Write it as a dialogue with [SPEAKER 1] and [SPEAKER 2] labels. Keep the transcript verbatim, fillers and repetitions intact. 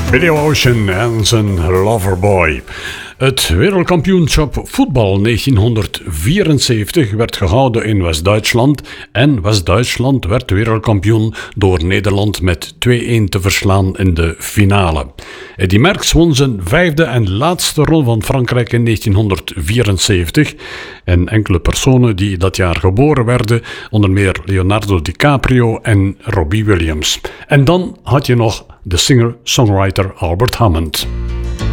[SPEAKER 1] Billy Ocean en zijn Loverboy. Het wereldkampioenschap voetbal negentienhonderdvierenzeventig werd gehouden in West-Duitsland en West-Duitsland werd wereldkampioen door Nederland met twee-een te verslaan in de finale. Eddy Merckx won zijn vijfde en laatste rol van Frankrijk in negentienhonderdvierenzeventig en enkele personen die dat jaar geboren werden, onder meer Leonardo DiCaprio en Robbie Williams. En dan had je nog de singer-songwriter Albert Hammond.